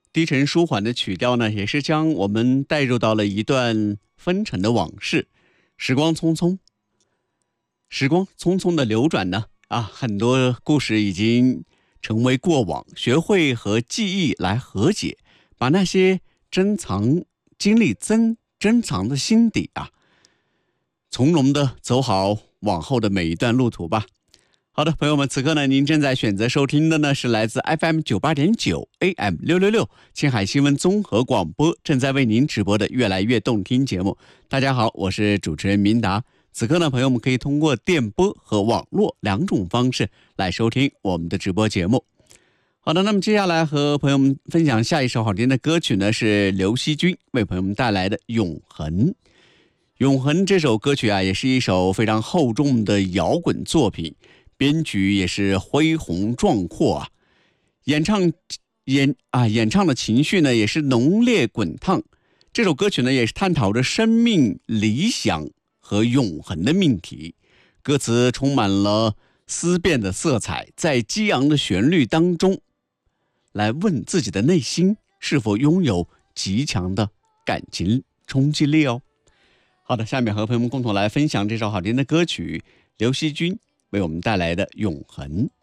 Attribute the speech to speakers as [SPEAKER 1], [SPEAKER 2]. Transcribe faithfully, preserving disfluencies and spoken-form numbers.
[SPEAKER 1] 低沉舒缓的曲调呢，也是将我们带入到了一段纷尘的往事。时光匆匆，时光匆匆的流转呢，啊，很多故事已经成为过往，学会和记忆来和解，把那些珍藏经历珍珍藏的心底啊，从容的走好往后的每一段路途吧。好的，朋友们，此刻呢，您正在选择收听的呢是来自 F M 九八点九 A M 六六六青海新闻综合广播正在为您直播的越来越动听节目。大家好，我是主持人明达。此刻呢，朋友们可以通过电波和网络两种方式来收听我们的直播节目。好的，那么接下来和朋友们分享下一首好听的歌曲呢，是刘惜君为朋友们带来的《永恒》。《永恒》这首歌曲啊，也是一首非常厚重的摇滚作品。编曲也是恢宏壮阔啊，演唱演啊演唱的情绪呢也是浓烈滚烫。这首歌曲呢也是探讨着生命、理想和永恒的命题，歌词充满了思辨的色彩，在激昂的旋律当中，来问自己的内心是否拥有极强的感情冲击力哦。好的，下面和朋友们共同来分享这首好听的歌曲，刘惜君为我们带来的《永恒》。